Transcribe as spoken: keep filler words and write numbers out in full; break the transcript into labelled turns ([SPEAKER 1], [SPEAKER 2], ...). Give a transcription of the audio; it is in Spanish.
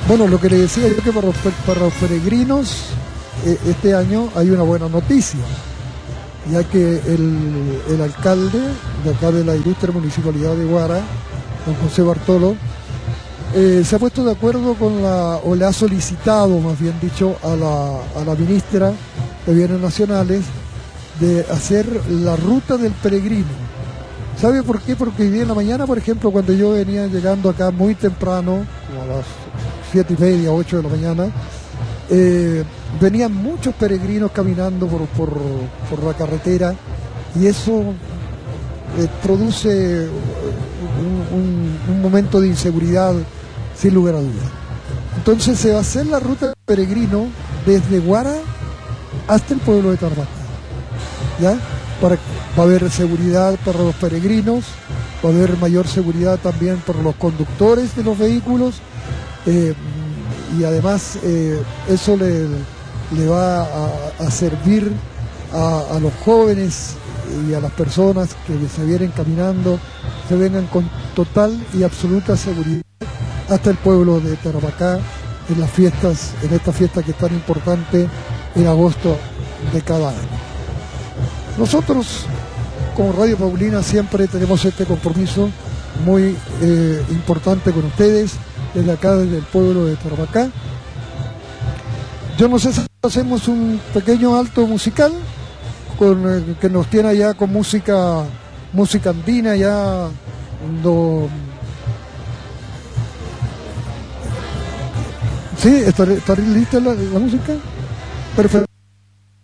[SPEAKER 1] Bueno, lo que le decía yo que para los, para los peregrinos eh, este año hay una buena noticia, ya que el, el alcalde de acá de la ilustre municipalidad de Huara, don José Bartolo, eh, se ha puesto de acuerdo con la, o le ha solicitado, más bien dicho, a la, a la ministra de Bienes Nacionales de hacer la ruta del peregrino. ¿Sabe por qué? Porque hoy día en la mañana, por ejemplo, cuando yo venía llegando acá muy temprano, como a las siete y media, ocho de la mañana, eh, venían muchos peregrinos caminando por, por, por la carretera, y eso eh, produce un, un, un momento de inseguridad sin lugar a dudas. Entonces se va a hacer la ruta del peregrino desde Huara hasta el pueblo de Tarapacá, ¿ya? Para, va a haber seguridad para los peregrinos, va a haber mayor seguridad también para los conductores de los vehículos, eh, y además eh, eso le, le va a, a servir a, a los jóvenes y a las personas que se vienen caminando, se vengan con total y absoluta seguridad hasta el pueblo de Tarapacá en las fiestas, en esta fiesta que es tan importante en agosto de cada año. Nosotros, como Radio Paulina, siempre tenemos este compromiso muy eh, importante con ustedes, desde acá, desde el pueblo de Tarapacá. Yo no sé si hacemos un pequeño alto musical, con, eh, que nos tiene allá con música, música andina, ya do... ¿Sí? ¿Está, está lista la, la música? Perfecto.